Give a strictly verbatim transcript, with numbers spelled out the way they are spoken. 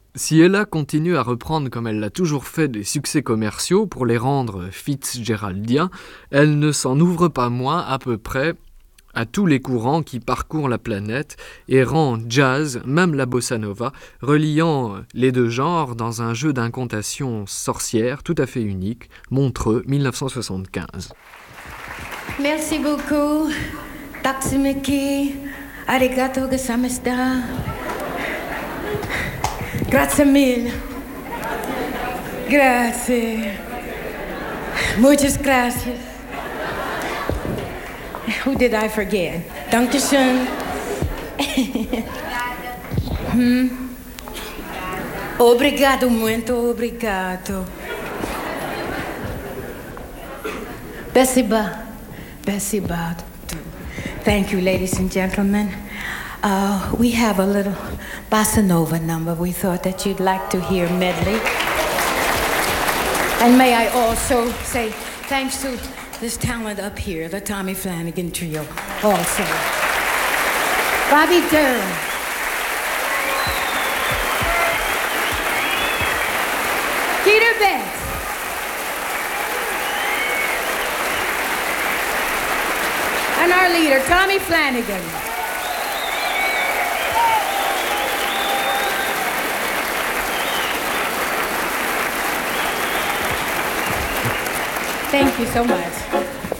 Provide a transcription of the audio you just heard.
Si Ella continue à reprendre comme elle l'a toujours fait des succès commerciaux pour les rendre fitzgeraldiens, elle ne s'en ouvre pas moins à peu près à tous les courants qui parcourent la planète et rend jazz, même la bossa nova, reliant les deux genres dans un jeu d'incantation sorcière tout à fait unique, Montreux, dix-neuf cent soixante-quinze. Merci beaucoup. Taksimiki. Arigato gozaimashita. Grazie mille. Grazie. Muchas gracias. Who did I forget? Dankeschön. hmm. Obrigado, muito obrigado. Besiba. Besiba. Thank you, ladies and gentlemen. Uh, we have a little bossa nova number we thought that you'd like to hear medley. And may I also say thanks to this talent up here, the Tommy Flanagan Trio, also. Bobby Durham. Peter Betts. And our leader, Tommy Flanagan. Thank you so much.